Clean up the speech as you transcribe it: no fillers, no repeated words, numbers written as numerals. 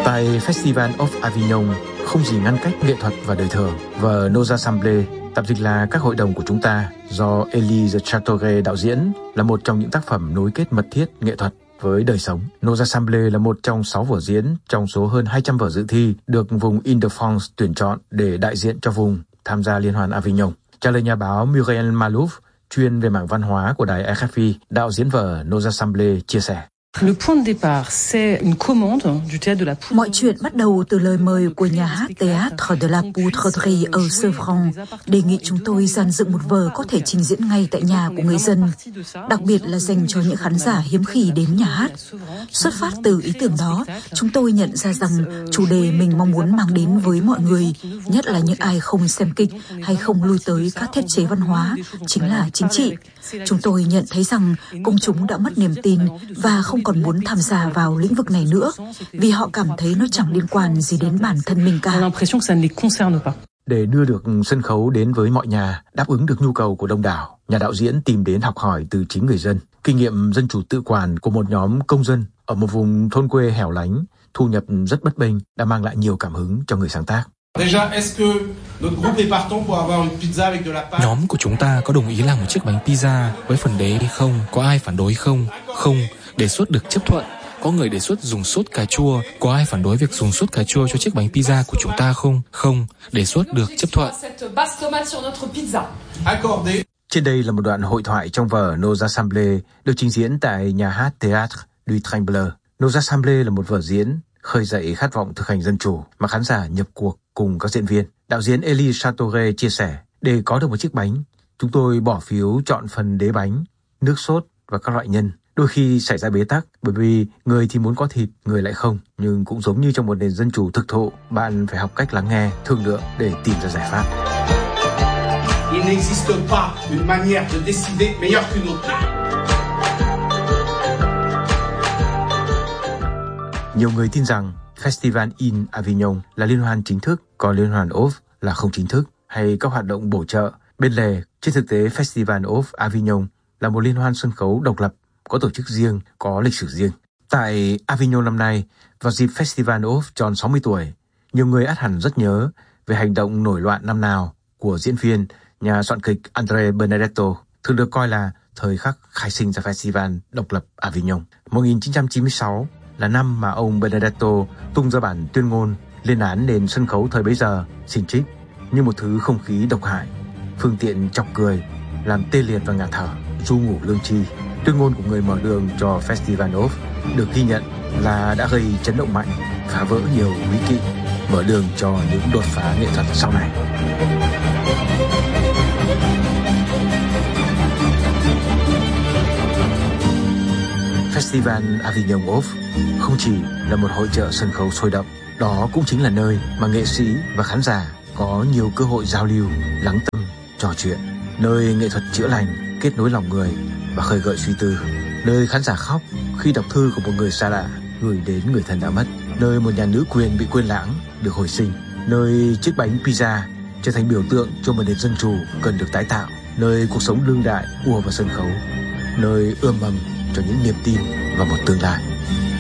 Tại Festival of Avignon, không gì ngăn cách nghệ thuật và đời thường. Vở Nos Assemblées, tạm dịch là các hội đồng của chúng ta, do Élie de Châteauguay đạo diễn, là một trong những tác phẩm nối kết mật thiết nghệ thuật với đời sống. Nos Assemblées là một trong 6 vở diễn trong số hơn 200 vở dự thi được vùng Île-de-France tuyển chọn để đại diện cho vùng tham gia Liên hoan Avignon. Trả lời nhà báo Muriel Malouf, chuyên về mảng văn hóa của đài RFI, đạo diễn vở Nos Assemblées chia sẻ. Mọi chuyện bắt đầu từ lời mời của nhà hát Théâtre de la Poudrerie ở Sevran, đề nghị chúng tôi dàn dựng một vở có thể trình diễn ngay tại nhà của người dân, đặc biệt là dành cho những khán giả hiếm khi đến nhà hát. Xuất phát từ ý tưởng đó, chúng tôi nhận ra rằng chủ đề mình mong muốn mang đến với mọi người, nhất là những ai không xem kịch hay không lui tới các thiết chế văn hóa, chính là chính trị. Chúng tôi nhận thấy rằng công chúng đã mất niềm tin và không còn muốn tham gia vào lĩnh vực này nữa vì họ cảm thấy nó chẳng liên quan gì đến bản thân mình cả. Để đưa được sân khấu đến với mọi nhà, đáp ứng được nhu cầu của đông đảo, nhà đạo diễn tìm đến học hỏi từ chính người dân. Kinh nghiệm dân chủ tự quản của một nhóm công dân ở một vùng thôn quê hẻo lánh, thu nhập rất bấp bênh đã mang lại nhiều cảm hứng cho người sáng tác. Nhóm của chúng ta có đồng ý làm một chiếc bánh pizza với phần đế hay không? Có ai phản đối không? Không. Đề xuất được chấp thuận. Có người đề xuất dùng sốt cà chua. Có ai phản đối việc dùng sốt cà chua cho chiếc bánh pizza của chúng ta không? Không. Đề xuất được chấp thuận. Trên đây là một đoạn hội thoại trong vở Nos Assemblées được trình diễn tại nhà hát Théâtre du Tremblay. Nos Assemblées là một vở diễn khơi dậy khát vọng thực hành dân chủ mà khán giả nhập cuộc cùng các diễn viên. Đạo diễn Élie Châteauguay chia sẻ, để có được một chiếc bánh, chúng tôi bỏ phiếu chọn phần đế bánh, nước sốt và các loại nhân. Đôi khi xảy ra bế tắc bởi vì người thì muốn có thịt, người lại không. Nhưng cũng giống như trong một nền dân chủ thực thụ, bạn phải học cách lắng nghe, thương lượng để tìm ra giải pháp. Il n'existe pas une manière de décider meilleure qu'une autre. Nhiều người tin rằng Festival in Avignon là liên hoan chính thức, còn liên hoan Off là không chính thức, hay các hoạt động bổ trợ, bên lề. Trên thực tế, Festival of Avignon là một liên hoan sân khấu độc lập, có tổ chức riêng, có lịch sử riêng. Tại Avignon năm nay, vào dịp Festival of tròn 60 tuổi, nhiều người ắt hẳn rất nhớ về hành động nổi loạn năm nào của diễn viên, nhà soạn kịch André Benedetto, thường được coi là thời khắc khai sinh ra Festival độc lập Avignon. 1996 là năm mà ông Benedetto tung ra bản tuyên ngôn lên án nền sân khấu thời bấy giờ, xin trích như một thứ không khí độc hại, phương tiện chọc cười, làm tê liệt và ngạt thở, du ngủ lương tri. Tuyên ngôn của người mở đường cho Festival of được ghi nhận là đã gây chấn động mạnh, phá vỡ nhiều bí kỵ, mở đường cho những đột phá nghệ thuật sau này. Festival Avignon Off không chỉ là một hội chợ sân khấu sôi động, đó cũng chính là nơi mà nghệ sĩ và khán giả có nhiều cơ hội giao lưu, lắng tâm, trò chuyện, nơi nghệ thuật chữa lành, kết nối lòng người và khơi gợi suy tư, nơi khán giả khóc khi đọc thư của một người xa lạ gửi đến người thân đã mất, nơi một nhà nữ quyền bị quên lãng được hồi sinh, nơi chiếc bánh pizza trở thành biểu tượng cho một nền dân chủ cần được tái tạo, nơi cuộc sống đương đại ùa vào sân khấu, nơi ươm mầm cho những niềm tin và một tương lai.